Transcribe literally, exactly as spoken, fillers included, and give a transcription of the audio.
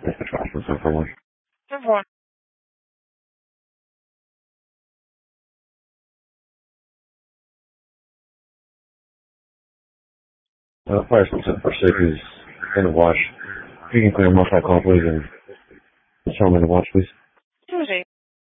That's the trash was for one. Good one. Uh, fire system for six is in the wash. You can clear multi-call, please, and show them in the watch, please.